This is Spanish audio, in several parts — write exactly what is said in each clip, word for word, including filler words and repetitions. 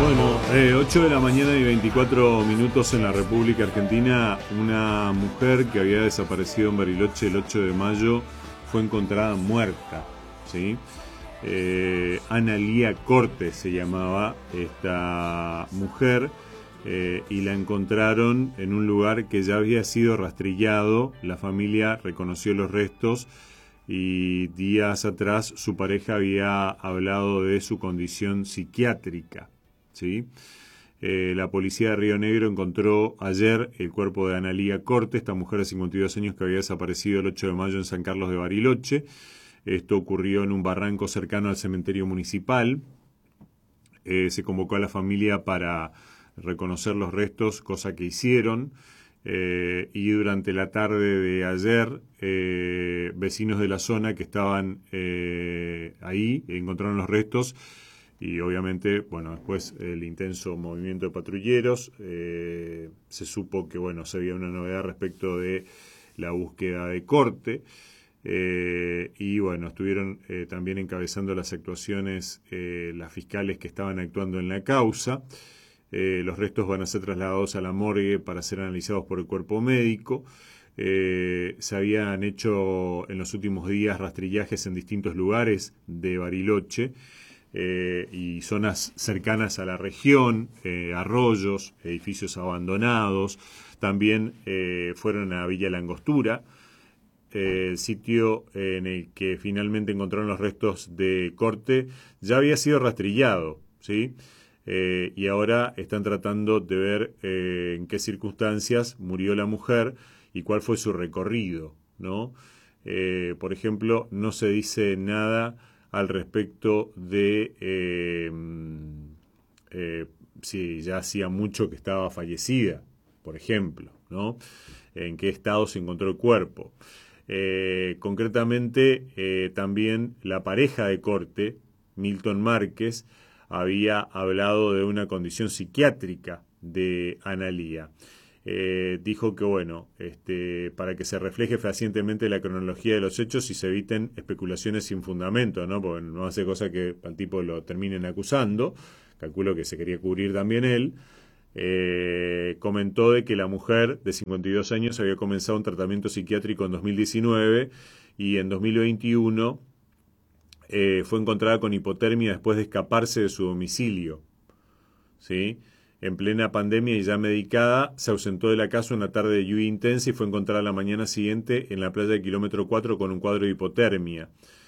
Bueno, eh, ocho de la mañana y veinticuatro minutos en la República Argentina. Una mujer que había desaparecido en Bariloche el ocho de mayo fue encontrada muerta, ¿sí? Eh, Ana Lía Corte se llamaba esta mujer, eh, y la encontraron en un lugar que ya había sido rastrillado. La familia reconoció los restos y días atrás su pareja había hablado de su condición psiquiátrica, ¿sí? Eh, la policía de Río Negro encontró ayer el cuerpo de Ana Lía Corte, esta mujer de cincuenta y dos años que había desaparecido el ocho de mayo en San Carlos de Bariloche. Esto ocurrió en un barranco cercano al cementerio municipal. Eh, se convocó a la familia para reconocer los restos, cosa que hicieron. Eh, y durante la tarde de ayer, eh, vecinos de la zona que estaban eh, ahí encontraron los restos. Y obviamente, bueno, después el intenso movimiento de patrulleros, eh, se supo que, bueno, se había una novedad respecto de la búsqueda de Corte, eh, y bueno, estuvieron eh, también encabezando las actuaciones eh, las fiscales que estaban actuando en la causa. Eh, los restos van a ser trasladados a la morgue para ser analizados por el cuerpo médico. Eh, se habían hecho en los últimos días rastrillajes en distintos lugares de Bariloche, Eh, y zonas cercanas a la región, eh, arroyos, edificios abandonados. También eh, fueron a Villa Langostura, eh, el sitio en el que finalmente encontraron los restos de Corte. Ya había sido rastrillado, ¿sí? Eh, y ahora están tratando de ver eh, en qué circunstancias murió la mujer y cuál fue su recorrido, ¿no? Eh, por ejemplo, no se dice nada al respecto de eh, eh, si ya hacía mucho que estaba fallecida, por ejemplo, ¿no? En qué estado se encontró el cuerpo. Eh, concretamente, eh, también la pareja de Corte, Milton Márquez, había hablado de una condición psiquiátrica de Ana Lía. Eh, dijo que, bueno, este, para que se refleje fehacientemente la cronología de los hechos y se eviten especulaciones sin fundamento, ¿no? Porque no hace cosa que al tipo lo terminen acusando. Calculo que se quería cubrir también él. Eh, comentó de que la mujer de cincuenta y dos años había comenzado un tratamiento psiquiátrico en dos mil diecinueve y en dos mil veintiuno eh, fue encontrada con hipotermia después de escaparse de su domicilio, ¿sí? En plena pandemia y ya medicada, se ausentó de la casa una tarde de lluvia intensa y fue encontrada la mañana siguiente en la playa del kilómetro cuatro con un cuadro de hipotermia.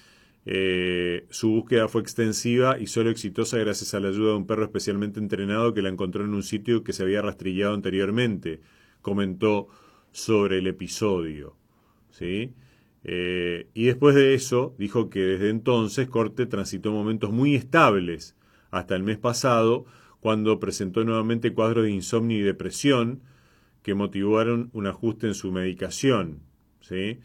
Eh, su búsqueda fue extensiva y solo exitosa gracias a la ayuda de un perro especialmente entrenado que la encontró en un sitio que se había rastrillado anteriormente. Comentó sobre el episodio, ¿sí? Eh, y después de eso, dijo que desde entonces Corte transitó momentos muy estables hasta el mes pasado, cuando presentó nuevamente cuadros de insomnio y depresión que motivaron un ajuste en su medicación, ¿sí?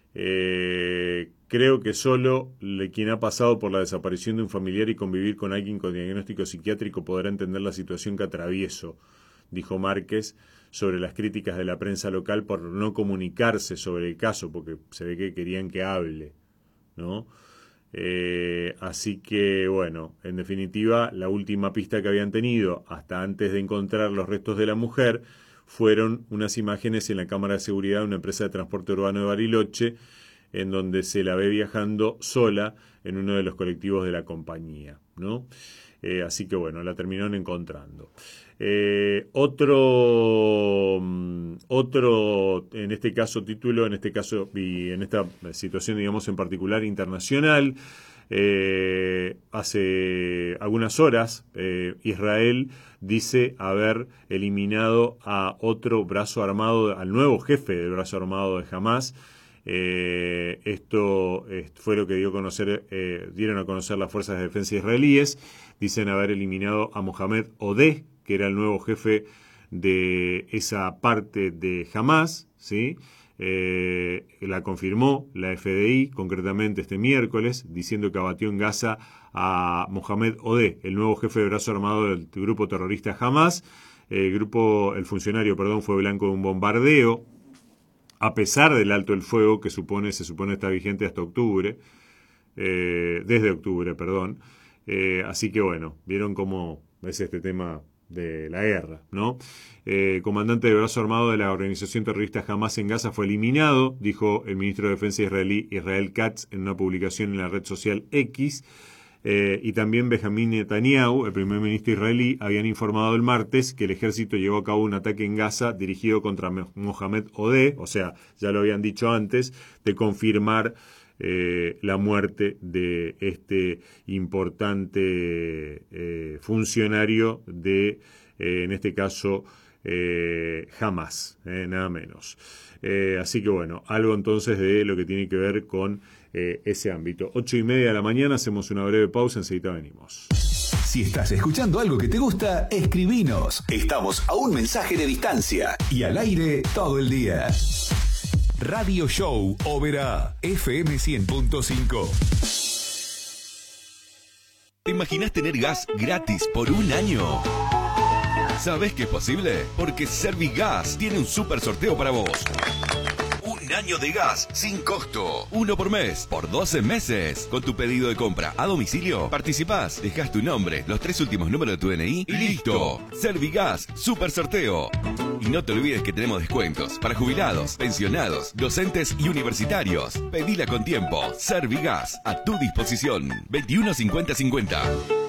Eh, creo que solo le, quien ha pasado por la desaparición de un familiar y convivir con alguien con diagnóstico psiquiátrico podrá entender la situación que atravieso, dijo Márquez sobre las críticas de la prensa local por no comunicarse sobre el caso, porque se ve que querían que hable, ¿no? Eh, así que, bueno, en definitiva, la última pista que habían tenido hasta antes de encontrar los restos de la mujer fueron unas imágenes en la cámara de seguridad de una empresa de transporte urbano de Bariloche, en donde se la ve viajando sola en uno de los colectivos de la compañía, ¿no? Eh, así que, bueno, la terminaron encontrando. Eh, otro, otro, en este caso, título, en este caso, y en esta situación, digamos, en particular, internacional. Eh, hace algunas horas, eh, Israel dice haber eliminado a otro brazo armado, al nuevo jefe del brazo armado de Hamás. Eh, esto eh, fue lo que dio a conocer, eh, dieron a conocer las fuerzas de defensa israelíes. Dicen haber eliminado a Mohamed Odeh, que era el nuevo jefe de esa parte de Hamás, ¿sí? Eh, la confirmó la F D I, concretamente este miércoles, diciendo que abatió en Gaza a Mohamed Odeh, el nuevo jefe de brazo armado del grupo terrorista Hamás. El grupo, el funcionario, perdón, fue blanco de un bombardeo, a pesar del alto el fuego que supone, se supone está vigente hasta octubre, eh, desde octubre, perdón. Eh, así que bueno, vieron cómo es este tema de la guerra, ¿no? Eh, comandante del brazo armado de la organización terrorista Hamas en Gaza fue eliminado, dijo el ministro de Defensa israelí Israel Katz en una publicación en la red social X. Eh, y también Benjamín Netanyahu, el primer ministro israelí, habían informado el martes que el ejército llevó a cabo un ataque en Gaza dirigido contra Mohamed Odeh, o sea, ya lo habían dicho antes, de confirmar eh, la muerte de este importante eh, funcionario de, eh, en este caso, eh, Hamas, eh, nada menos. Eh, así que bueno, algo entonces de lo que tiene que ver con eh, ese ámbito. Ocho y media de la mañana, hacemos una breve pausa, enseguida venimos. Si estás escuchando algo que te gusta, escribinos. Estamos a un mensaje de distancia y al aire todo el día. Radio Show Oberá, F M cien punto cinco. ¿Te imaginas tener gas gratis por un año? ¿Sabés que es posible? Porque Servigas tiene un super sorteo para vos. Un año de gas sin costo. Uno por mes, por doce meses. Con tu pedido de compra a domicilio, participás, dejás tu nombre, los tres últimos números de tu D N I y listo. Servigas, super sorteo. Y no te olvides que tenemos descuentos para jubilados, pensionados, docentes y universitarios. Pedila con tiempo. Servigas, a tu disposición. veintiuno cincuenta cincuenta.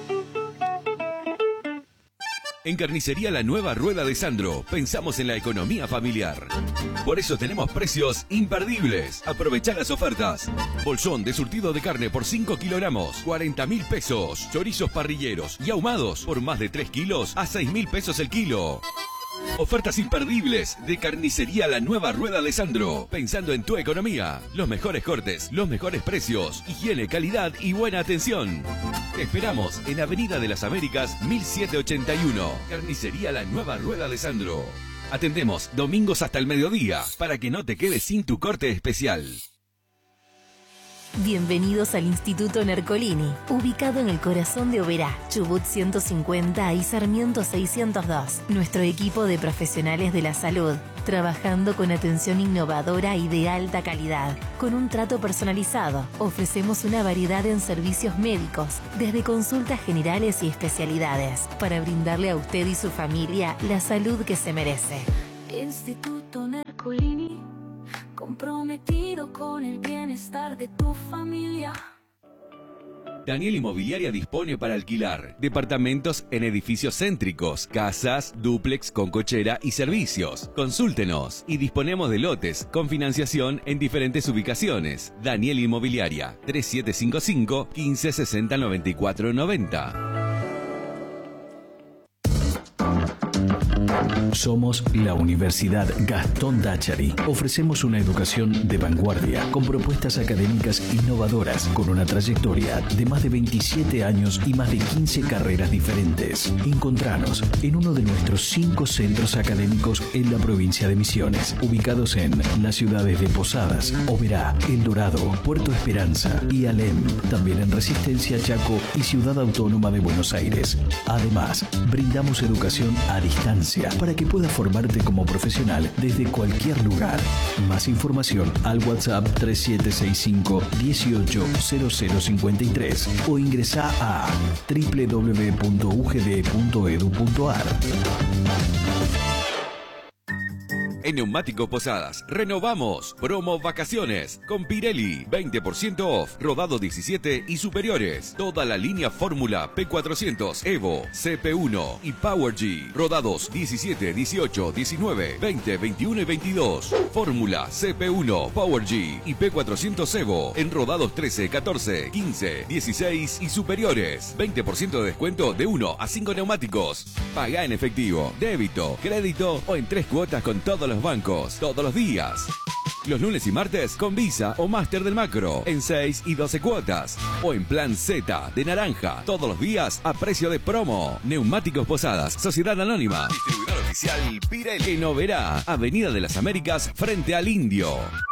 En Carnicería La Nueva Rueda de Sandro, pensamos en la economía familiar. Por eso tenemos precios imperdibles. Aprovechá las ofertas. Bolsón de surtido de carne por cinco kilogramos, cuarenta mil pesos. Chorizos parrilleros y ahumados por más de tres kilos a seis mil pesos el kilo. Ofertas imperdibles de Carnicería La Nueva Rueda de Sandro. Pensando en tu economía. Los mejores cortes, los mejores precios, higiene, calidad y buena atención. Te esperamos en Avenida de las Américas mil setecientos ochenta y uno. Carnicería La Nueva Rueda de Sandro. Atendemos domingos hasta el mediodía para que no te quedes sin tu corte especial. Bienvenidos al Instituto Nercolini, ubicado en el corazón de Oberá, Chubut ciento cincuenta y Sarmiento seiscientos dos. Nuestro equipo de profesionales de la salud, trabajando con atención innovadora y de alta calidad. Con un trato personalizado, ofrecemos una variedad en servicios médicos, desde consultas generales y especialidades, para brindarle a usted y su familia la salud que se merece. Instituto Nercolini, comprometido con el bienestar de tu familia. Daniel Inmobiliaria dispone para alquilar departamentos en edificios céntricos, casas, dúplex con cochera y servicios. Consúltenos y disponemos de lotes con financiación en diferentes ubicaciones. Daniel Inmobiliaria, tres siete cinco cinco, quince sesenta noventa y cuatro noventa. Somos la Universidad Gastón Dachary. Ofrecemos una educación de vanguardia con propuestas académicas innovadoras, con una trayectoria de más de veintisiete años y más de quince carreras diferentes. Encontranos en uno de nuestros cinco centros académicos en la provincia de Misiones, ubicados en las ciudades de Posadas, Oberá, El Dorado, Puerto Esperanza y Alem. También en Resistencia, Chaco y Ciudad Autónoma de Buenos Aires. Además, brindamos educación a distancia para que puedas formarte como profesional desde cualquier lugar. Más información al WhatsApp tres siete seis cinco, dieciocho cero cero cincuenta y tres o ingresa a doble u doble u doble u punto u g d punto e d u punto a r. En Neumáticos Posadas, renovamos. Promo vacaciones con Pirelli. veinte por ciento off. Rodado diecisiete y superiores. Toda la línea Fórmula P cuatrocientos, Evo, C P uno y Power G. Rodados diecisiete, dieciocho, diecinueve, veinte, veintiuno y veintidós. Fórmula C P uno, Power G y P cuatrocientos Evo. En rodados trece, catorce, quince, dieciséis y superiores. veinte por ciento de descuento de uno a cinco neumáticos. Paga en efectivo, débito, crédito o en tres cuotas con todos los bancos, todos los días. Los lunes y martes con Visa o Master del Macro en seis y doce cuotas. O en plan Z de naranja, todos los días a precio de promo. Neumáticos Posadas, Sociedad Anónima. Distribuidor oficial Pirelli. En Oberá, Avenida de las Américas, frente al Indio.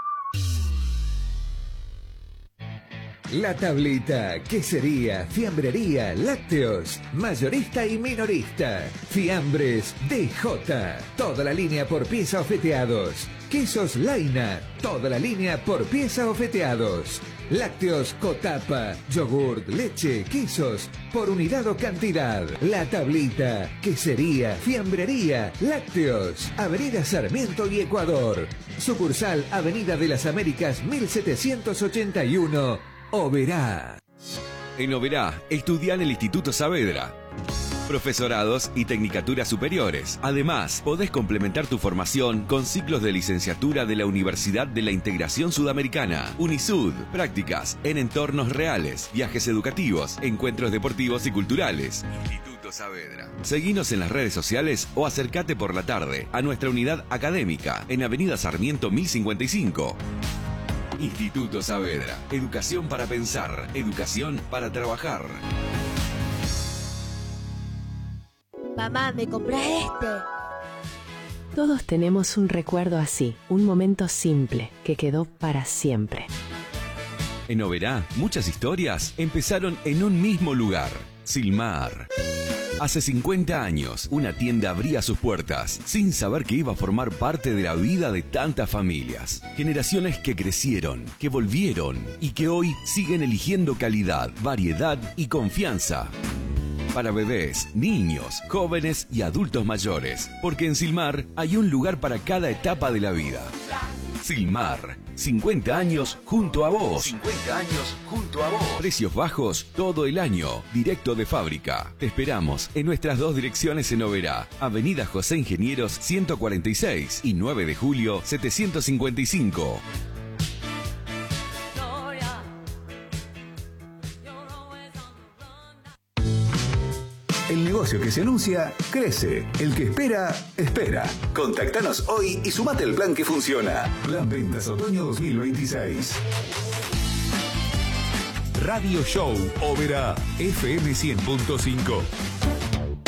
La Tablita, quesería, fiambrería, lácteos, mayorista y minorista. Fiambres D J, toda la línea por pieza o feteados. Quesos Laina, toda la línea por pieza o feteados. Lácteos Cotapa, yogurt, leche, quesos, por unidad o cantidad. La Tablita, quesería, fiambrería, lácteos. Avenida Sarmiento y Ecuador. Sucursal Avenida de las Américas mil setecientos ochenta y uno, Oberá. En Oberá, estudia en el Instituto Saavedra. Profesorados y tecnicaturas superiores. Además, podés complementar tu formación con ciclos de licenciatura de la Universidad de la Integración Sudamericana, UNISUD, prácticas en entornos reales, viajes educativos, encuentros deportivos y culturales. Instituto Saavedra. Seguinos en las redes sociales o acércate por la tarde a nuestra unidad académica en Avenida Sarmiento mil cincuenta y cinco. Instituto Saavedra. Educación para pensar, educación para trabajar. Mamá, ¿me compras este? Todos tenemos un recuerdo así, un momento simple que quedó para siempre. En Oberá, muchas historias empezaron en un mismo lugar, Silmar. Hace cincuenta años, una tienda abría sus puertas sin saber que iba a formar parte de la vida de tantas familias. Generaciones que crecieron, que volvieron y que hoy siguen eligiendo calidad, variedad y confianza. Para bebés, niños, jóvenes y adultos mayores, porque en Silmar hay un lugar para cada etapa de la vida. Silmar, cincuenta años junto a vos. cincuenta años junto a vos. Precios bajos todo el año, directo de fábrica. Te esperamos en nuestras dos direcciones en Oberá, Avenida José Ingenieros ciento cuarenta y seis y nueve de julio setecientos cincuenta y cinco. El negocio que se anuncia, crece. El que espera, espera. Contactanos hoy y sumate al plan que funciona. Plan Ventas Otoño dos mil veintiséis. Radio Show Oberá, F M cien punto cinco.